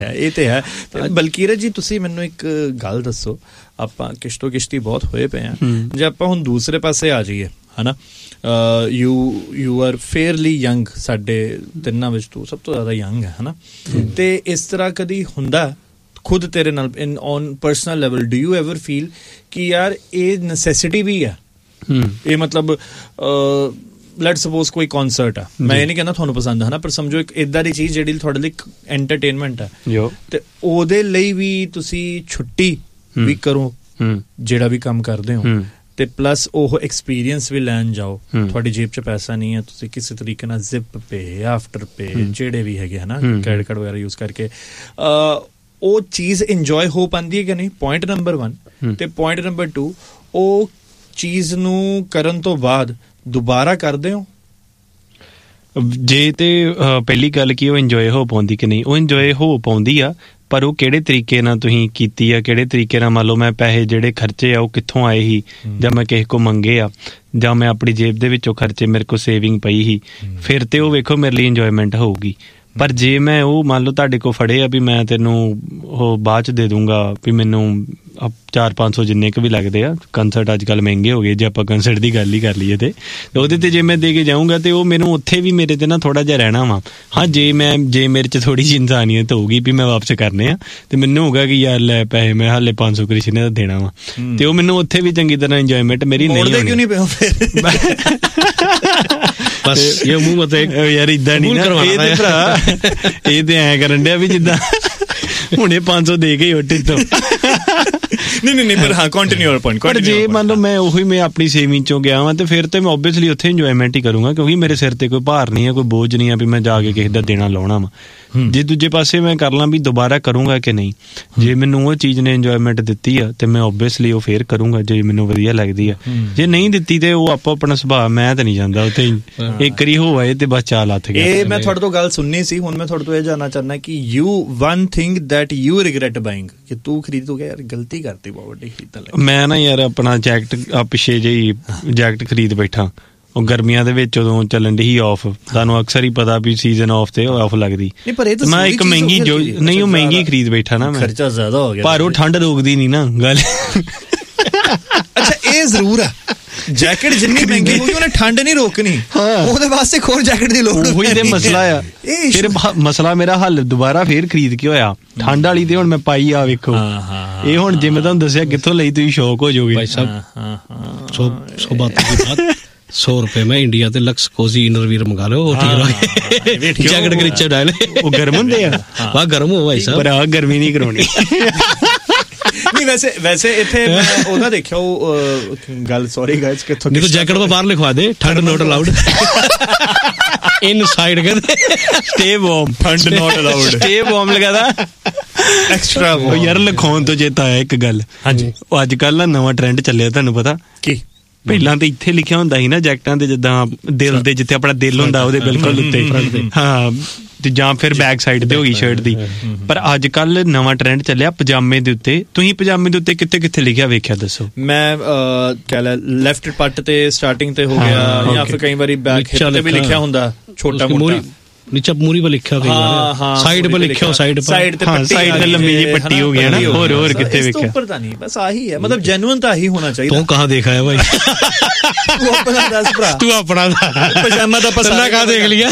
ਇਹ ਤੇ ਹੈ। ਬਲਕੀਰਤ ਜੀ ਤੁਸੀਂ ਮੈਨੂੰ ਇੱਕ ਗੱਲ ਦੱਸੋ, ਆਪਾਂ ਕਿਸ਼ਤੋ ਕਿਸ਼ਤੀ ਬਹੁਤ ਹੋਏ ਪਏ ਆ, ਜੇ ਆਪਾਂ ਹੁਣ ਦੂਸਰੇ ਪਾਸੇ ਆ ਜਾਈਏ ਹੈ ਨਾ, ਯੂ ਆਰ ਫੇਅਰਲੀ ਯੰਗ, ਸਾਡੇ ਤਿੰਨਾਂ ਵਿੱਚ ਤੂੰ ਸਭ ਤੋਂ ਜ਼ਿਆਦਾ ਯੰਗ ਹੈ ਨਾ, ਤੇ ਇਸ ਤਰ੍ਹਾਂ ਕਦੀ ਹੁੰਦਾ ਖੁਦ ਤੇਰੇ ਨਾਲ on personal level, do you ever feel ਕਿ ਯਾਰ ਇਹ ਨੈਸੈਸਿਟੀ ਵੀ ਆ, ਇਹ ਮਤਲਬ ਲੈਟ ਸਪੋਜ਼ ਕੋਈ ਕੌਨਸਰਟ ਆ, ਮੈਂ ਇਹ ਨਹੀਂ ਕਹਿੰਦਾ ਤੁਹਾਨੂੰ ਪਸੰਦ ਹੈ ਨਾ, ਪਰ ਸਮਝੋ ਇੱਕ ਇੱਦਾਂ ਦੀ ਚੀਜ਼ ਜਿਹੜੀ ਤੁਹਾਡੇ ਲਈ ਐਂਟਰਟੇਨਮੈਂਟ ਆ, ਤੇ ਉਹਦੇ ਲਈ ਵੀ ਤੁਸੀਂ ਛੁੱਟੀ ਵੀ ਕਰੋ ਜਿਹੜਾ ਵੀ ਕੰਮ ਕਰਦੇ ਹੋ, ਤੇ ਪਲੱਸ ਉਹ ਐਕਸਪੀਰੀਅੰਸ ਵੀ ਲੈਣ ਜਾਓ, ਤੁਹਾਡੀ ਜੇਬ 'ਚ ਪੈਸਾ ਨਹੀਂ ਹੈ, ਤੁਸੀਂ ਕਿਸੇ ਤਰੀਕੇ ਨਾਲ ਜ਼ਿਪ ਪੇ, ਆਫਟਰ ਪੇ ਜਿਹੜੇ ਵੀ ਹੈਗੇ ਹੈ ਨਾ, ਕ੍ਰੈਡਿਟ ਕਾਰਡ ਵਗੈਰਾ ਯੂਜ਼ ਕਰਕੇ ਉਹ ਚੀਜ਼ ਇੰਜੋਏ ਹੋ ਪਾਉਂਦੀ ਹੈ ਕਿ ਨਹੀਂ, ਪੁਆਇੰਟ ਨੰਬਰ 1। ਤੇ ਪੁਆਇੰਟ ਨੰਬਰ 2, ਉਹ ਚੀਜ਼ ਨੂੰ ਕਰਨ ਤੋਂ ਬਾਅਦ ਦੁਬਾਰਾ ਕਰਦੇ ਹੋ? ਜੇ ਤੇ ਪਹਿਲੀ ਗੱਲ ਕੀ ਉਹ ਇੰਜੋਏ ਹੋ ਪਾਉਂਦੀ ਕਿ ਨਹੀਂ, ਉਹ ਇੰਜੋਏ ਹੋ ਪਾਉਂਦੀ ਆ, ਪਰ ਉਹ ਕਿਹੜੇ ਤਰੀਕੇ ਨਾਲ ਤੁਸੀਂ ਕੀਤੀ ਆ, ਕਿਹੜੇ ਤਰੀਕੇ ਨਾਲ, ਮੰਨ ਲਓ ਮੈਂ ਪੈਸੇ ਜਿਹੜੇ ਖਰਚੇ ਆ ਉਹ ਕਿੱਥੋਂ ਆਏ ਸੀ, ਜਾਂ ਮੈਂ ਕਿਸੇ ਕੋਲ ਮੰਗੇ ਆ, ਜਾਂ ਮੈਂ ਆਪਣੀ ਜੇਬ ਦੇ ਵਿੱਚੋਂ ਖਰਚੇ, ਮੇਰੇ ਕੋਲ ਸੇਵਿੰਗ ਪਈ ਸੀ, ਫਿਰ ਤੇ ਉਹ ਵੇਖੋ ਮੇਰੇ ਲਈ ਇੰਜੋਏਮੈਂਟ ਹੋਊਗੀ। ਪਰ ਜੇ ਮੈਂ ਉਹ ਮੰਨ ਲਓ ਤੁਹਾਡੇ ਕੋਲ ਫੜੇ ਆ ਵੀ ਮੈਂ ਤੈਨੂੰ ਉਹ ਬਾਅਦ 'ਚ ਦੇ ਦੂੰਗਾ, ਵੀ ਮੈਨੂੰ 400-500 ਜਿੰਨੇ ਕੁ ਵੀ ਲੱਗਦੇ ਆ, ਕੰਸਰਟ ਅੱਜ ਕੱਲ੍ਹ ਮਹਿੰਗੇ ਹੋ ਗਏ, ਜੇ ਆਪਾਂ ਕੰਸਰਟ ਦੀ ਗੱਲ ਹੀ ਕਰ ਲਈਏ ਤੇ ਉਹਦੇ ਤੇ ਜੇ ਮੈਂ ਦੇ ਕੇ ਜਾਊਂਗਾ ਤੇ ਉਹ ਮੈਨੂੰ ਉੱਥੇ ਵੀ ਮੇਰੇ ਤੇ ਨਾ ਥੋੜ੍ਹਾ ਜਿਹਾ ਰਹਿਣਾ ਵਾ। ਹਾਂ, ਜੇ ਮੇਰੇ 'ਚ ਥੋੜ੍ਹੀ ਜਿਹੀ ਇਨਸਾਨੀਅਤ ਹੋਊਗੀ ਵੀ ਮੈਂ ਵਾਪਸ ਕਰਨੇ ਆ, ਤੇ ਮੈਨੂੰ ਹੋਊਗਾ ਕਿ ਯਾਰ ਲੈ ਪੈਸੇ ਮੈਂ ਹਾਲੇ 500 ਕ੍ਰਿਸ਼ਨ ਦਾ ਦੇਣਾ ਵਾ, ਤੇ ਉਹ ਮੈਨੂੰ ਉੱਥੇ ਵੀ ਚੰਗੀ ਤਰ੍ਹਾਂ ਇੰਜੋਏਮੈਂਟ ਮੇਰੀ ਨਹੀਂ ਹੋਣੀ। ਕਿਉਂ ਨਹੀਂ ਪਿਆ ਬਸ ਇਹ ਮੂੰਹ ਮਤੇ ਯਾਰ ਇਦਾਂ ਨਹੀਂ ਨਾ, ਇਹ ਤੇ ਭਰਾ ਇਹ ਤੇ ਐਂ ਕਰਨ ਡਿਆ ਵੀ ਜਿੱਦਾਂ ਹੁਣੇ 500 ਦੇ ਕੇ ਉੱਠੇ ਤੋਂ ਨਹੀਂ ਪਰ ਹਾਂ ਕੰਟੀਨਿਊ ਯੋਰ ਪੁਆਇੰਟ। ਪਰ ਜੇ ਮੰਨ ਲਓ ਮੈਂ ਆਪਣੀ ਸੇਵਿੰਗ ਚੋਂ ਗਿਆ ਵਾਂ, ਤੇ ਫਿਰ ਤੇ ਮੈਂ ਓਬਵੀਅਸਲੀ ਉੱਥੇ ਇੰਜੋਏਮੈਂਟ ਹੀ ਕਰੂੰਗਾ, ਕਿਉਂਕਿ ਮੇਰੇ ਸਿਰ ਤੇ ਕੋਈ ਭਾਰ ਨਹੀਂ ਹੈ, ਕੋਈ ਬੋਝ ਨਹੀਂ ਹੈ ਵੀ ਮੈਂ ਜਾ ਕੇ ਕਿਸੇ ਦਾ ਦੇਣਾ ਲਾਉਣਾ ਵਾ। ਜੇ ਦੂਜੇ ਪਾਸੇ ਮੈਂ ਕਰ ਲਾਂ ਵੀ ਦੁਬਾਰਾ ਕਰੂੰਗਾ ਕਿ ਨਹੀਂ, ਜੇ ਮੈਨੂੰ ਉਹ ਚੀਜ਼ ਨੇ ਇੰਜੋਏਮੈਂਟ ਦਿੱਤੀ ਆ ਤੇ ਮੈਂ ਓਬਵੀਅਸਲੀ ਉਹ ਫੇਰ ਕਰੂੰਗਾ ਜੇ ਮੈਨੂੰ ਵਧੀਆ ਲੱਗਦੀ ਆ। ਜੇ ਨਹੀਂ ਦਿੱਤੀ ਤੇ ਉਹ ਆਪੋ ਆਪਣਾ ਸੁਭਾਅ, ਮੈਂ ਤਾਂ ਨਹੀਂ ਜਾਂਦਾ ਉੱਥੇ ਇੱਕ ਵਾਰੀ ਹੋ ਆਏ ਤੇ ਬਸ ਚਾਲ ਹੱਥ ਗਿਆ। ਇਹ ਮੈਂ ਤੁਹਾਡੇ ਤੋਂ ਗੱਲ ਸੁਣਨੀ ਸੀ, ਹੁਣ ਮੈਂ ਤੁਹਾਡੇ ਤੋਂ ਇਹ ਜਾਣਨਾ ਚਾਹੁੰਦਾ ਕਿ you one thing that you regret buying, ਕਿ ਤੂੰ ਖਰੀਦ ਤੂੰ ਯਾਰ ਗਲਤੀ ਕਰਤੀ ਬਹੁਤ ਵੱਡੀ ਖਰੀਦਣ ਲੱਗ। ਮੈਂ ਨਾ ਯਾਰ ਆਪਣਾ ਜੈਕਟ ਪਿੱਛੇ ਜਿਹੀ ਜੈਕਟ ਖਰੀਦ ਬੈਠਾ, ਉਹ ਗਰਮੀਆਂ ਦੇ ਵਿੱਚ ਉਦੋਂ ਚੱਲਣ ਦੀ ਹੀ ਆਫ, ਤੁਹਾਨੂੰ ਅਕਸਰ ਹੀ ਪਤਾ ਵੀ ਸੀਜ਼ਨ ਆਫ ਤੇ ਆਫ ਲੱਗਦੀ, ਮੈਂ ਇੱਕ ਮਹਿੰਗੀ ਜੋ ਨਹੀਂ ਉਹ ਮਹਿੰਗੀ ਖਰੀਦ ਬੈਠਾ ਨਾ, ਮੈਂ ਖਰਚਾ ਜ਼ਿਆਦਾ ਹੋ ਗਿਆ, ਪਰ ਉਹ ਠੰਡ ਰੋਕਦੀ ਨਹੀਂ ਨਾ ਗੱਲ। ਅੱਛਾ ਇਹ ਜ਼ਰੂਰ ਆ, ਜੈਕਟ ਜਿੰਨੀ ਮਹਿੰਗੀ ਹੋਊਗੀ ਉਹਨੇ ਠੰਡ ਨਹੀਂ ਰੋਕਣੀ, ਉਹਦੇ ਵਾਸਤੇ ਇੱਕ ਹੋਰ ਜੈਕਟ ਦੀ ਲੋੜ। ਉਹੀ ਤੇ ਮਸਲਾ ਆ, ਫਿਰ ਮਸਲਾ ਮੇਰਾ ਹੱਲ ਦੁਬਾਰਾ ਫੇਰ ਖਰੀਦ ਕੇ ਹੋਇਆ, ਠੰਡ ਵਾਲੀ ਤੇ ਹੁਣ ਮੈਂ ਪਾਈ ਆ ਵੇਖੋ, ਇਹ ਹੁਣ ਜੇ ਮੈਂ ਤੁਹਾਨੂੰ ਦੱਸਿਆ ਕਿੱਥੋਂ ਲਈ ਤੁਸੀਂ ਸ਼ੌਕ ਹੋ ਜਾਓਗੇ। ਭਾਈ ਸਾਹਿਬ 100 ਬਾਤ की बात, 100 रुपए में इंडिया ਤੇ लक्स कोजी इनरवियर मंगा लो, जैकेट के नीचे डाले, वो गर्म ਹੁੰਦੇ ਆ, ਵਾਹ ਗਰਮ ਹੋ ਭਾਈ ਸਾਹਿਬ, ਪਰ ਆ ਗਰਮੀ ਨਹੀਂ ਕਰਾਉਣੀ। ਨਹੀਂ ਵੈਸੇ ਇੱਥੇ ਉਹਦਾ ਦੇਖਿਆ ਉਹ ਗੱਲ, ਸੌਰੀ ਗਾਇਜ਼, ਕਿੱਥੋਂ ਨਹੀਂ ਤਾਂ ਜੈਕਟ ਤੋਂ ਬਾਹਰ ਲਿਖਵਾ ਦੇ ਠੰਡ ਨੋਟ ਅਲਾਉਡ, ਇਨਸਾਈਡ ਕਹਿੰਦੇ ਸਟੇ ਵਾਰਮ, ਠੰਡ not allowed, stay warm ਲਗਾਦਾ extra. ਯਾਰ ਲਿਖਾਉਣ ਤੋਂ ਚੇਤਾ ਆਇਆ ਇੱਕ ਗੱਲ, ਹਾਂਜੀ ਉਹ ਅੱਜ ਕੱਲ੍ਹ ਨਾ ਨਵਾਂ ਟ੍ਰੈਂਡ ਚੱਲਿਆ, ਤੁਹਾਨੂੰ ਪਤਾ ਕੀ? ਪਹਿਲਾਂ ਤਾਂ ਇੱਥੇ ਲਿਖਿਆ ਹੁੰਦਾ ਸੀ ਨਾ ਜੈਕਟਾਂ ਦੇ, ਜਿੱਦਾਂ ਦਿਲ ਦੇ ਜਿੱਥੇ ਆਪਣਾ ਦਿਲ ਹੁੰਦਾ ਉਹਦੇ ਬਿਲਕੁਲ ਉੱਤੇ, ਹਾਂ, ਤੇ ਜਾਂ ਫਿਰ ਬੈਕ ਸਾਈਡ ਤੇ ਹੋ ਗਈ ਸ਼ਰਟ ਦੀ। ਪਰ ਅੱਜ ਕੱਲ ਨਵਾਂ ਟ੍ਰੈਂਡ ਚੱਲਿਆ ਪਜਾਮੇ ਦੇ ਉੱਤੇ, ਤੁਸੀਂ ਪਜਾਮੇ ਦੇ ਉੱਤੇ ਕਿੱਥੇ ਕਿੱਥੇ ਲਿਖਿਆ ਵੇਖਿਆ ਦੱਸੋ? ਮੈਂ ਕਹਿ ਲੈ ਲੈਫਟ ਪੱਟ ਤੇ ਸਟਾਰਟਿੰਗ ਤੇ ਹੋ ਗਿਆ, ਜਾਂ ਫਿਰ ਕਈ ਵਾਰੀ ਬੈਕ ਹਿੱਪ ਤੇ ਵੀ ਲਿਖਿਆ ਹੁੰਦਾ ਛੋਟਾ ਮੋਟਾ, नीचे मूरी पे लिखा हुआ, साइड पे लिखा हो, साइड पे लंबी जी पट्टी हो गई है ना, और कितने लिखा ऊपर तो नहीं, बस आही है, मतलब जेन्युइन तो आही होना चाहिए। तू कहाँ देखा है भाई? तू अपना दस भरा, तू अपना पजामा तो पसंद कहाँ देख लिया?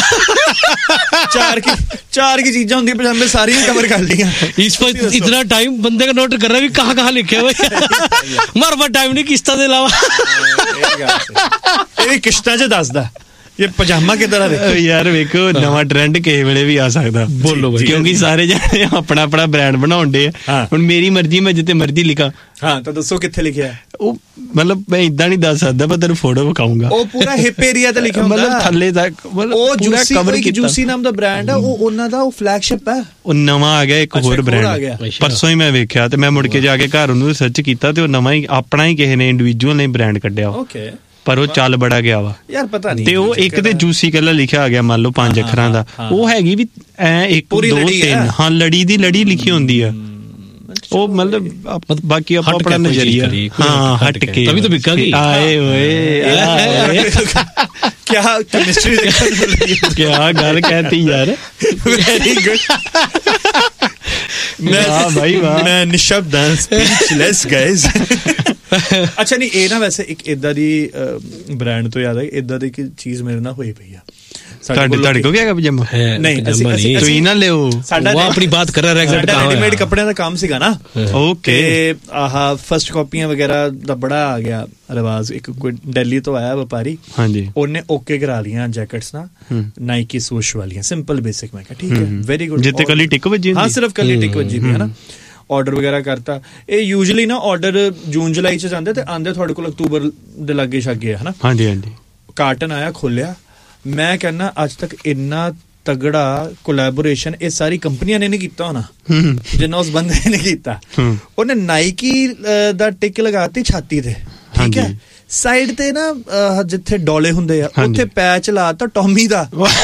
चार की चीजें होंगी पजामे सारी कवर कर लिया। इस पर इतना टाइम बंदे का नोट कर रहा है भी कहाँ कहाँ लिखे हुए, हमारे पास टाइम नहीं किस्ता दे अलावा, ये किस्ता च दसदा ਇਹ ਪਜਾਮਾ ਕਿੱਦਾਂ ਦਾ? ਯਾਰ ਵੇਖੋ ਨਵਾਂ ਟ੍ਰੈਂਡ ਕਿਸੇ ਵੇਲੇ ਵੀ ਆ ਸਕਦਾ, ਬੋਲੋ ਬਾਈ, ਕਿਉਂਕਿ ਸਾਰੇ ਜਾਣੇ ਆਪਣਾ ਆਪਣਾ ਬ੍ਰਾਂਡ ਬਣਾਉਂਦੇ ਆ। ਹੁਣ ਮੇਰੀ ਮਰਜ਼ੀ, ਮੈਂ ਜਿੱਥੇ ਮਰਜ਼ੀ ਲਿਖਾਂ। ਹਾਂ ਤਾਂ ਦੱਸੋ ਕਿੱਥੇ ਲਿਖਿਆ? ਉਹ ਮਤਲਬ ਮੈਂ ਇਦਾਂ ਨਹੀਂ ਦੱਸ ਸਕਦਾ, ਮੈਂ ਤੈਨੂੰ ਫੋਟੋ ਵਿਖਾਉਂਗਾ। ਉਹ ਪੂਰਾ ਹਿਪ ਏਰੀਆ ਤੇ ਲਿਖਿਆ ਹੁੰਦਾ, ਮਤਲਬ ਥੱਲੇ ਤੱਕ, ਉਹ ਜੂਸੀ ਕਵਰ ਕੀਤਾ। ਜੂਸੀ ਨਾਮ ਦਾ ਬ੍ਰਾਂਡ ਆ, ਉਹ ਉਹਨਾਂ ਦਾ ਉਹ ਫਲੈਗਸ਼ਿਪ ਹੈ। ਉਹ ਨਵਾਂ ਆ ਗਿਆ ਇੱਕ ਹੋਰ ਬ੍ਰਾਂਡ, ਪਰਸੋਂ ਹੀ ਮੈਂ ਵੇਖਿਆ, ਤੇ ਮੈਂ ਮੁੜ ਕੇ ਜਾ ਕੇ ਘਰ ਉਹਨੂੰ ਸਰਚ ਕੀਤਾ, ਤੇ ਉਹ ਨਵਾਂ ਹੀ ਆਪਣਾ ਹੀ ਕਿਸੇ ਨੇ ਇੰਡੀਵਿਜੂਅਲ ਨੇ ਬ੍ਰਾਂਡ ਕੱਢਿਆ। ਓਕੇ, ਪਰ ਉਹ ਚੱਲ ਬੜਾ ਗਿਆ ਵਾ ਯਾਰ, ਪਤਾ ਨਹੀਂ। ਤੇ ਉਹ ਇੱਕ ਤੇ ਜੂਸੀ ਕਲਰ ਲਿਖਿਆ ਆ ਗਿਆ, ਮੰਨ ਲਓ 5 ਅੱਖਰਾਂ ਦਾ, ਉਹ ਹੈਗੀ ਵੀ ਐ 1 2 3, ਹਾਂ ਲੜੀ ਦੀ ਲੜੀ ਲਿਖੀ ਹੁੰਦੀ ਆ। ਉਹ ਮਤਲਬ ਬਾਕੀ ਆਪਾਂ ਆਪਣਾ ਨਜ਼ਰੀਆ, ਹਾਂ ਹਟ ਕੇ, ਤभी तो बिकेगी। ਆਏ ਓਏ ਕਿਆ ਕੈਮਿਸਟਰੀ ਕਿਆ ਗੱਲ ਕਹਿਤੀ ਯਾਰ, ਵੈਰੀ ਗੁੱਡ। ਮੈਂ ਨਿਸ਼ਬਦ ਹਾਂ, ਸਪੀਚਲੈਸ ਗਾਇਜ਼। ਅੱਛਾ ਨਹੀਂ, ਇਹ ਨਾ ਵੈਸੇ ਇੱਕ ਇਦਾਂ ਦੀ ਬ੍ਰਾਂਡ ਤੋਂ ਯਾਦ ਆਈ, ਇਦਾਂ ਦੀ ਇੱਕ ਚੀਜ਼ ਮੇਰੇ ਨਾਲ ਹੋਈ ਪਈ ਆ। ਤੁਹਾਡੇ ਕੋਲ ਹੈਗਾ ਪਜਾਮਾ? ਨਹੀਂ, ਤੁਸੀਂ ਨਾ ਲਿਓ, ਸਾਡਾ ਆਪਣੀ ਬਾਤ ਕਰ ਰਿਹਾ। ਰੈਡੀਮੇਡ ਕੱਪੜਿਆਂ ਦਾ ਕੰਮ ਸੀਗਾ ਨਾ। ਓਕੇ। ਆਹ ਫਸਟ ਕਾਪੀਆਂ ਵਗੈਰਾ ਦਾ ਬੜਾ ਆ ਗਿਆ ਰਿਵਾਜ਼। ਇੱਕ ਕੋਈ ਦਿੱਲੀ ਤੋਂ ਆਇਆ ਵਪਾਰੀ, ਹਾਂਜੀ, ਉਹਨੇ ਓਕੇ ਕਰਾ ਲੀਆਂ ਜੈਕਟਸ ਨਾ, ਨਾਈਕੀ ਸੂਸ਼ ਵਾਲੀਆਂ, ਸਿੰਪਲ ਬੇਸਿਕ। ਮੈਂ ਕਿਹਾ ਠੀਕ ਹੈ, ਵੈਰੀ ਗੁੱਡ। ਜਿੱਤੇ ਕੱਲੀ ਟਿਕ ਵੱਜੀ? ਹਾਂ, ਸਿਰਫ ਕੱਲੀ ਟਿਕ ਵੱਜੀ ਵੀ ਹੈ ਨਾ। ਆਰਡਰ ਵਗੈਰਾ ਕਰਤਾ। ਇਹ ਯੂਜੂਅਲੀ ਨਾ ਆਰਡਰ ਜੂਨ ਜੁਲਾਈ ਚ ਜਾਂਦੇ ਤੇ ਆਂਦੇ ਤੁਹਾਡੇ ਕੋਲ ਅਕਤੂਬਰ ਦੇ ਲਾਗੇ ਛਾਗੇ ਹੈ ਨਾ। ਹਾਂਜੀ ਹਾਂਜੀ। ਕਾਰਟਨ ਆਇਆ, ਖੋਲਿਆ, ਮੈਂ ਕਹਿੰਦਾ ਅੱਜ ਤੱਕ ਇੰਨਾ ਤਗੜਾ ਕੋਲੈਬੋਰੇਸ਼ਨ ਇਹ ਸਾਰੀ ਕੰਪਨੀਆਂ ਨੇ ਨਹੀਂ ਕੀਤਾ ਹੋਣਾ ਜਿੰਨਾ ਉਸ ਬੰਦੇ ਨੇ ਕੀਤਾ। ਉਹਨੇ ਨਾਈਕੀ ਦਾ ਟਿਕ ਲਗਾਤੀ ਛਾਤੀ ਤੇ, ਠੀਕ ਹੈ, ਸਾਈਡ ਤੇ ਨਾ ਜਿੱਥੇ ਡੋਲੇ ਹੁੰਦੇ ਆ ਉੱਥੇ ਪੈਚ ਲਾਤਾ ਟੌਮੀ ਦਾ।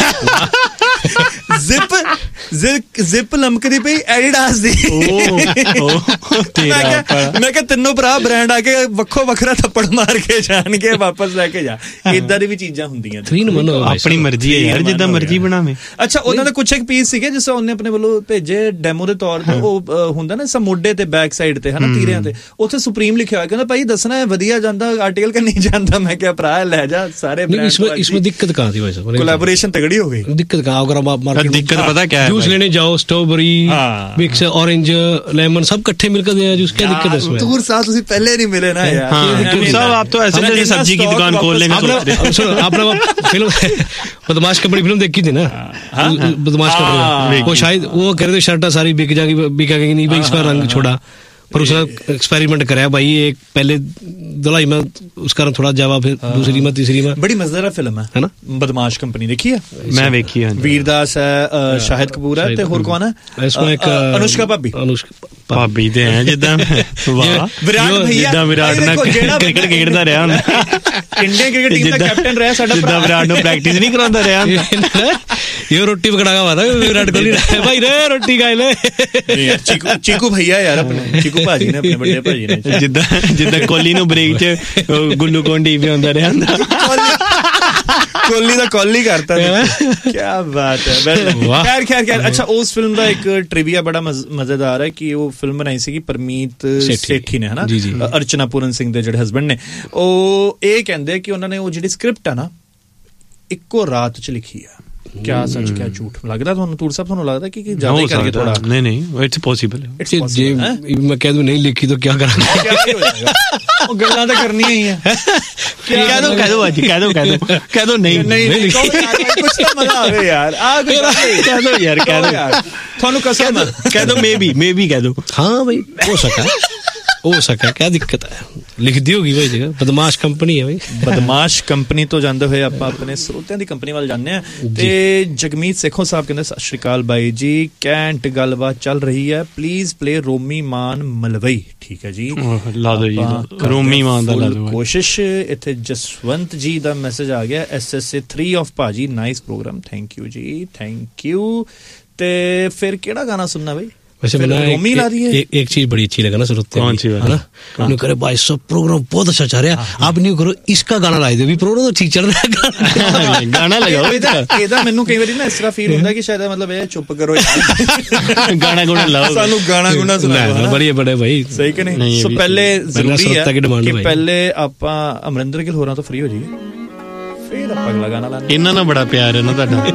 ਜ਼ਿਪ ਲਮਕਦੀ ਪਈ ਐਡੀਡਾਸ ਦੀ। ਮੈਂ ਕਿਹਾ ਤਿੰਨੋਂ ਭਰਾ ਬ੍ਰਾਂਡ ਆ ਕੇ ਵੱਖੋ ਵੱਖਰਾ ਥੱਪੜ ਮਾਰ ਕੇ ਜਾਣਗੇ, ਵਾਪਸ ਲੈ ਕੇ ਜਾ। ਇਦਾਂ ਦੀ ਵੀ ਚੀਜ਼ਾਂ ਹੁੰਦੀਆਂ, ਆਪਣੀ ਮਰਜ਼ੀ ਹੈ ਯਾਰ, ਜਿੱਦਾਂ ਮਰਜ਼ੀ ਬਣਾਵੇ। ਅੱਛਾ, ਉਹਨਾਂ ਦੇ ਕੁਛ ਇੱਕ ਪੀਸ ਸੀਗੇ ਜਿਸ ਉਹਨੇ ਆਪਣੇ ਵੱਲੋਂ ਭੇਜੇ ਡੈਮੋ ਦੇ ਤੌਰ ਤੇ। ਉਹ ਹੁੰਦਾ ਨਾ ਮੋਢੇ ਤੇ ਬੈਕ ਸਾਈਡ ਤੇ ਹਨਾ, ਤੀਰਿਆਂ ਤੇ, ਉੱਥੇ ਸੁਪਰੀਮ ਲਿਖਿਆ ਹੋਇਆ। ਕਹਿੰਦਾ ਭਾਈ ਦੱਸਣਾ ਹੈ ਵਧੀਆ ਜਾਂਦਾ ਆਰਟੀਕਲ ਕਿ ਨਹੀਂ ਜਾਂਦਾ। ਮੈਂ ਕਿਹਾ ਭਰਾ ਲੈ ਜਾ ਸਾਰੇ। इसमें दिक्कत कहाँ थी भाई साहब? कोलैबोरेशन तगड़ी हो गई। दिक्कत कहाँ? अगर आप मार्केट दिक्कत पता क्या है? जूस लेने जाओ, स्ट्रॉबेरी, मिक्स, ऑरेंज, लेमन, सब इकट्ठे मिलकर देना जूस। क्या दिक्कत है इसमें? तूर साहब तुसी पहले नहीं मिले ना यार। तूर साहब आप तो ऐसे जैसे सब्जी की दुकान खोल लेंगे। आपने फिल्म बदमाश कपड़ी फिल्म देखी थी ना, बदमाश कपड़ी, वो शायद वो कह रहे थे शर्टा सारी बिक जाएगी नहीं भाई, इसका रंग छोड़ा। पर उसने एक्सपेरिमेंट कराया भाई, एक पहले धुलाई में उसका रंग थोड़ा जावा, फिर दूसरी में तीसरी में। बड़ी मजेदार फिल्म है ना बदमाश कंपनी। देखी है? मैं देखी है। वीरदास है, शाहिद कपूर है, ते होर कौन है इसमें? एक अनुष्का भाभी। अनुष्का भाभी ते हैं जिद्दां विराट भैया, जिद्दां विराट ना क्रिकेट खेडदा रहा हुंदा, इंडियन क्रिकेट टीम दा कैप्टन रहा साडा, जिद्दां विराट नु प्रैक्टिस नहीं करांदा रहा हुंदा। ये रोटी पकड़ा हुआ था विराट कोहली भाई रे, रोटी खा ले। चीकू भैया यार, अपने ਭਾਜੀ ਨੇ, ਆਪਣੇ ਵੱਡੇ ਭਾਜੀ ਨੇ। ਜਿੱਦਾਂ ਕੋਹਲੀ ਨੂੰ ਬ੍ਰੇਕ ਚ ਗੁੱਲੂ ਕੋਂਡੀ ਵੀ ਆਉਂਦਾ ਰਿਹਾ ਹੁੰਦਾ, ਕੋਹਲੀ ਦਾ ਕਾਲ ਹੀ ਕਰਤਾ। ਕੀ ਬਾਤ ਹੈ। ਖੈਰ ਅੱਛਾ, ਉਸ ਫਿਲਮ ਦਾ ਇੱਕ ਟ੍ਰਿਵੀਆ ਬੜਾ ਮਜ਼ੇਦਾਰ ਹੈ ਕਿ ਉਹ ਫਿਲਮ ਬਣਾਈ ਸੀਗੀ ਪਰਮੀਤ ਸੇਠੀ ਨੇ, ਹਨਾ, ਅਰਚਨਾ ਪੂਰਨ ਸਿੰਘ ਦੇ ਜਿਹੜੇ ਹਸਬੈਂਡ ਨੇ। ਉਹ ਇਹ ਕਹਿੰਦੇ ਕਿ ਉਹਨਾਂ ਨੇ ਉਹ ਜਿਹੜੀ ਸਕ੍ਰਿਪਟ ਆ ਨਾ ਇੱਕੋ ਰਾਤ ਚ ਲਿਖੀ ਆ। क्या सच क्या झूठ लगता ਤੁਹਾਨੂੰ? ਤੂਰ ਸਾਹਿਬ ਤੁਹਾਨੂੰ ਲੱਗਦਾ ਕਿ ਜ਼ਿਆਦਾ ਹੀ ਕਰਕੇ ਥੋੜਾ? ਨਹੀਂ ਇਟਸ ਪੋਸੀਬਲ। ਜੇ ਮੈਂ ਕਹਿ ਦੂੰ ਨਹੀਂ ਲਿਖੀ ਤਾਂ ਕੀ ਕਰਾਂਗੇ? ਉਹ ਗੱਲਾਂ ਤਾਂ ਕਰਨੀਆਂ ਹੀ ਆ। ਕਹਿ ਦੋ ਅੱਜ, ਕਹਿ ਦੋ ਨਹੀਂ ਕੁਛ ਤਾਂ ਮਜ਼ਾ ਆਵੇ ਯਾਰ। ਆ ਕਹਿ ਦੋ ਯਾਰ, ਕਹਿ ਦੋ ਯਾਰ, ਤੁਹਾਨੂੰ ਕਸਮ ਹੈ। ਕਹਿ ਦੋ ਮੇਬੀ ਕਹਿ ਦੋ। हाँ भाई हो सका क्या दिक्कत है? लिख दी होगी भाई जगह। बदमाश कंपनी है भाई। ਬਦਮਾਸ਼ ਕੰਪਨੀ ਤੋਂ ਜਾਂਦੇ ਹੋਏ ਆਪਾਂ ਆਪਣੇ ਸਰੋਤਿਆਂ ਦੀ ਕੰਪਨੀ ਵੱਲ ਜਾਂਦੇ ਆ। ਤੇ ਜਗਮੀਤ ਸੇਖੋਂ ਸਾਹਿਬ ਕਹਿੰਦੇ ਸਤਿ ਸ਼੍ਰੀ ਅਕਾਲ ਬਾਈ ਜੀ, ਕੈਂਟ ਗੱਲਬਾਤ ਚੱਲ ਰਹੀ ਹੈ, ਪਲੀਜ਼ ਪਲੇ ਰੋਮੀ ਮਾਨ ਮਲਵਈ। ਠੀਕ ਹੈ ਜੀ, ਲਾ ਦੋ ਜੀ, ਰੋਮੀ ਮਾਨ ਦਾ ਲਾ ਦੋ ਕੋਸ਼ਿਸ਼। ਇੱਥੇ ਜਸਵੰਤ ਜੀ ਦਾ ਮੈਸੇਜ ਆ ਗਿਆ, SSA 3 ਆਫ ਭਾਜੀ, ਨਾਈਸ ਪ੍ਰੋਗਰਾਮ, ਥੈਂਕ ਯੂ ਜੀ, ਥੈਂਕ ਯੂ। ਤੇ ਫਿਰ ਕਿਹੜਾ ਗਾਣਾ ਸੁਣਨਾ ਬਈ? वैसे एक चीज बड़ी अच्छी लगा ना सुनते हैं, है ना, न्यू करे भाई सब प्रोग्राम बहुत अच्छा चल रहा है, आप न्यू करो इसका गाना ला दो भी, प्रोग्राम तो ठीक चल रहा है, गाना लगाओ। ਇਹਦਾ ਮੈਨੂੰ ਕਈ ਵਾਰੀ ਨਾ ਇਸ ਤਰ੍ਹਾਂ ਫੀਲ ਹੁੰਦਾ ਕਿ ਸ਼ਾਇਦ ਮਤਲਬ ਇਹ ਚੁੱਪ ਕਰੋ ਗਾਣਾ ਗੁਣਾ ਲਾਓ, ਸਾਨੂੰ ਗਾਣਾ ਗੁਣਾ ਸੁਣਾਓ। ਬੜੀ ਬੜੇ ਭਾਈ, ਸਹੀ ਕਿ ਨਹੀਂ? ਸੋ ਪਹਿਲੇ ਜ਼ਰੂਰੀ ਹੈ ਕਿ ਪਹਿਲੇ ਆਪਾਂ ਅਮਰਿੰਦਰ ਗਿੱਲ ਹੋਰਾਂ ਤੋਂ ਫ੍ਰੀ ਹੋ ਜਾਈਏ, ਫਿਰ ਆਪਾਂ ਅਗਲਾ ਗਾਣਾ ਲਾਣਾ। ਇਹਨਾਂ ਨਾਲ ਬੜਾ ਪਿਆਰ ਹੈ ਨਾ ਤੁਹਾਡਾ।